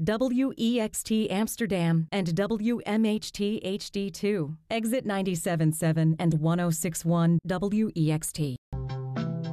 WEXT Amsterdam, and WMHT HD2. Exit 97.7 and 1061 WEXT.